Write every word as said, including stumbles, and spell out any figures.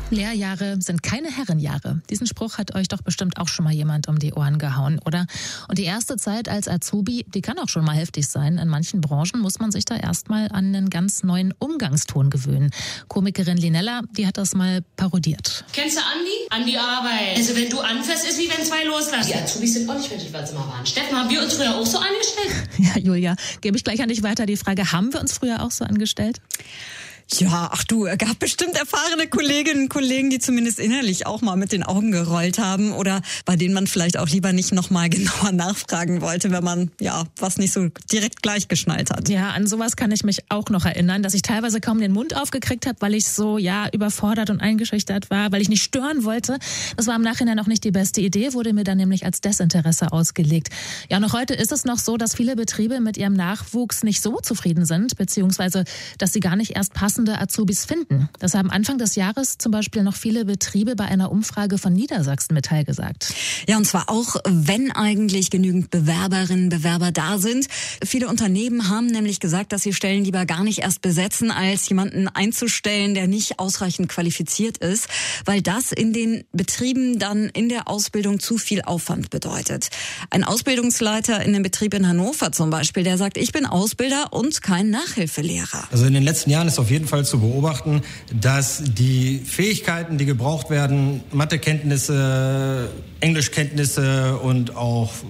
Lehrjahre sind keine Herrenjahre. Diesen Spruch hat euch doch bestimmt auch schon mal jemand um die Ohren gehauen, oder? Und die erste Zeit als Azubi, die kann auch schon mal heftig sein. In manchen Branchen muss man sich da erstmal an einen ganz neuen Umgangston gewöhnen. Komikerin Linella, die hat das mal parodiert. Kennst du Andi? An die Arbeit. Also wenn du anfährst, ist wie wenn zwei loslassen. Die Azubis sind auch nicht fertig, weil sie mal waren. Steffen, haben wir uns früher auch so angestellt? Ja, Julia, gebe ich gleich an dich weiter die Frage, haben wir uns früher auch so angestellt? Ja, ach du, gab bestimmt erfahrene Kolleginnen und Kollegen, die zumindest innerlich auch mal mit den Augen gerollt haben oder bei denen man vielleicht auch lieber nicht nochmal genauer nachfragen wollte, wenn man ja was nicht so direkt gleich geschnallt hat. Ja, an sowas kann ich mich auch noch erinnern, dass ich teilweise kaum den Mund aufgekriegt habe, weil ich so ja überfordert und eingeschüchtert war, weil ich nicht stören wollte. Das war im Nachhinein auch nicht die beste Idee, wurde mir dann nämlich als Desinteresse ausgelegt. Ja, noch heute ist es noch so, dass viele Betriebe mit ihrem Nachwuchs nicht so zufrieden sind, beziehungsweise dass sie gar nicht erst passende Azubis finden. Das haben Anfang des Jahres zum Beispiel noch viele Betriebe bei einer Umfrage von Niedersachsen Metall gesagt. Ja, und zwar auch, wenn eigentlich genügend Bewerberinnen, Bewerber da sind. Viele Unternehmen haben nämlich gesagt, dass sie Stellen lieber gar nicht erst besetzen, als jemanden einzustellen, der nicht ausreichend qualifiziert ist, weil das in den Betrieben dann in der Ausbildung zu viel Aufwand bedeutet. Ein Ausbildungsleiter in einem Betrieb in Hannover zum Beispiel, der sagt, ich bin Ausbilder und kein Nachhilfelehrer. Also in den letzten Jahren ist auf jeden Fall zu beobachten, dass die Fähigkeiten, die gebraucht werden, Mathekenntnisse, Englischkenntnisse und auch